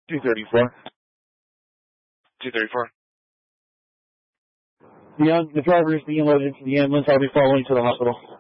234. 234. The driver is being loaded into the ambulance. I'll be following to the hospital.